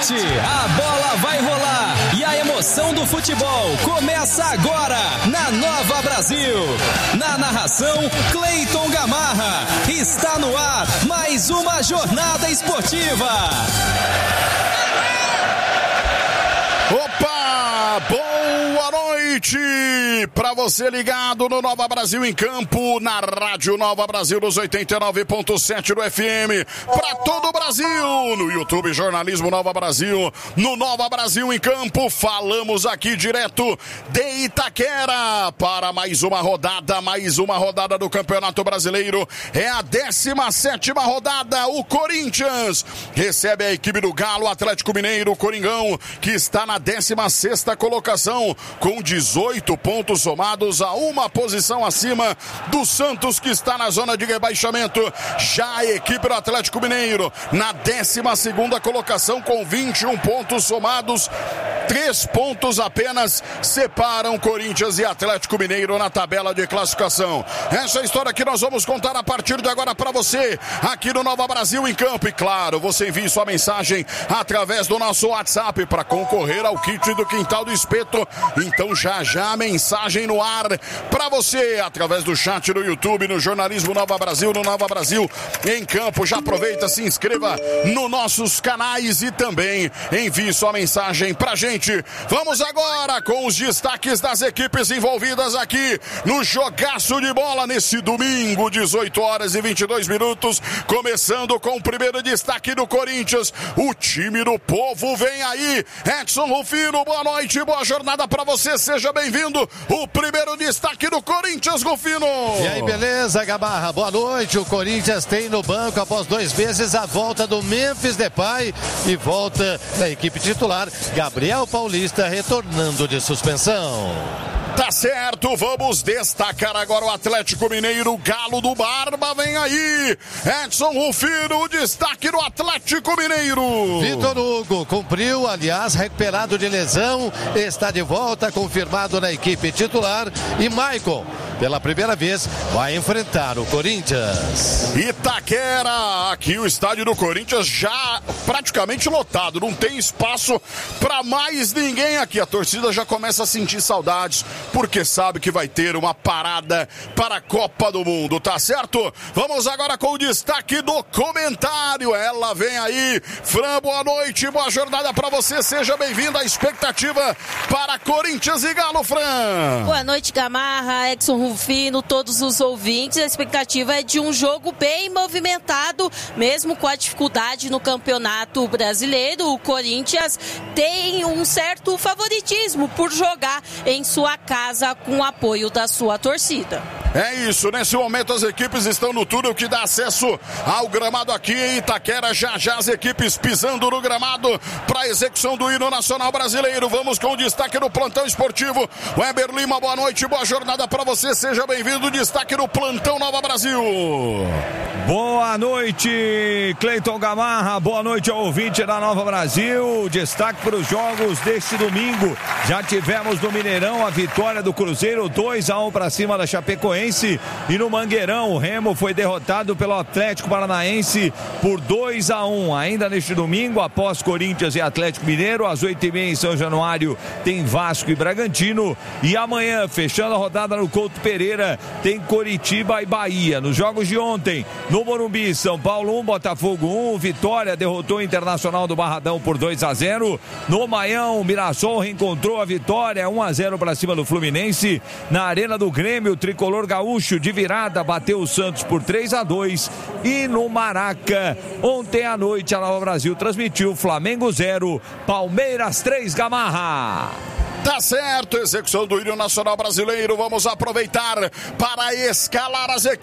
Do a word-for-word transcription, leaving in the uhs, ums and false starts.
noite, a bola vai rolar e a emoção do futebol começa agora na Nova Brasil. Na narração, Cleiton Gamarra. Está no ar mais uma jornada esportiva. Opa! Boa noite para você ligado no Nova Brasil em Campo, na Rádio Nova Brasil nos oitenta e nove ponto sete do F M, para todo o Brasil, no YouTube Jornalismo Nova Brasil, no Nova Brasil em Campo. Falamos aqui direto de Itaquera para mais uma rodada, mais uma rodada do Campeonato Brasileiro. É a décima sétima rodada. O Corinthians recebe a equipe do Galo, Atlético Mineiro, o Coringão, que está na décima sexta colocação, com dezoito pontos somados a uma posição acima do Santos, que está na zona de rebaixamento. Já a equipe do Atlético Mineiro na décima segunda colocação, com vinte e um pontos somados. Três pontos apenas separam Corinthians e Atlético Mineiro na tabela de classificação. Essa é a história que nós vamos contar a partir de agora para você, aqui no Nova Brasil em Campo. E claro, você envie sua mensagem através do nosso WhatsApp para concorrer ao kit do Quintal do Espeto. Então já já a mensagem no ar para você, através do chat do YouTube, no Jornalismo Nova Brasil, no Nova Brasil em Campo. Já aproveita, se inscreva nos nossos canais e também envie sua mensagem pra gente. Vamos agora com os destaques das equipes envolvidas aqui no jogaço de bola nesse domingo, dezoito horas e vinte e dois minutos, começando com o primeiro destaque do Corinthians. O time do povo vem aí. Edson Rufino, boa noite, boa jornada pra você, seja bem-vindo. O primeiro destaque do Corinthians, Rufino. E aí, beleza, Gamarra? Boa noite. O Corinthians tem no banco, após dois meses, a volta do Memphis Depay e volta da equipe titular, Gabriel Paulista, retornando de suspensão. Tá certo, vamos destacar agora o Atlético Mineiro. Galo do Barba vem aí. Edson Rufino, o destaque do Atlético Mineiro. Vitor Hugo cumpriu, aliás, recuperado de lesão, está de volta, confirmado na equipe titular. E Maicon, pela primeira vez, vai enfrentar o Corinthians. Itaquera, aqui o estádio do Corinthians já praticamente lotado, não tem espaço para mais ninguém aqui. A torcida já começa a sentir saudades, porque sabe que vai ter uma parada para a Copa do Mundo, tá certo? Vamos agora com o destaque do comentário. Ela vem aí. Fran, boa noite, boa jornada para você, seja bem-vinda. A expectativa para Corinthians e Galo, Fran. Boa noite, Gamarra, Edson Rufino, todos os ouvintes. A expectativa é de um jogo bem movimentado, mesmo com a dificuldade no Campeonato Brasileiro. O Corinthians tem um certo favoritismo por jogar em sua casa com o apoio da sua torcida. É isso, nesse momento as equipes estão no túnel que dá acesso ao gramado aqui em Itaquera. Já já as equipes pisando no gramado para a execução do hino nacional brasileiro. Vamos com o destaque do plantão esportivo. Weber Lima, boa noite, boa jornada para você, seja bem-vindo. Destaque do plantão Nova Brasil. Boa noite, Cleiton Gamarra, boa noite ao ouvinte da Nova Brasil. Destaque para os jogos deste domingo. Já tivemos no Mineirão a vitória do Cruzeiro, dois a um para cima da Chapecoense. E no Mangueirão, o Remo foi derrotado pelo Atlético Paranaense por dois a um. Ainda neste domingo, após Corinthians e Atlético Mineiro, às oito e meia em São Januário, tem Vasco e Bragantino. E amanhã, fechando a rodada no Couto Pereira, tem Coritiba e Bahia. Nos jogos de ontem, no Morumbi, São Paulo um, Botafogo um. Vitória derrotou o Internacional do Barradão por dois a zero. No Maião, o Mirassol reencontrou a vitória, um a zero para cima do Fluminense. Na Arena do Grêmio, o tricolor gaúcho de virada bateu o Santos por três a dois. E no Maraca, ontem à noite, a Nova Brasil transmitiu Flamengo zero, Palmeiras três, Gamarra. Tá certo, execução do hino nacional brasileiro. Vamos aproveitar para escalar as equipes.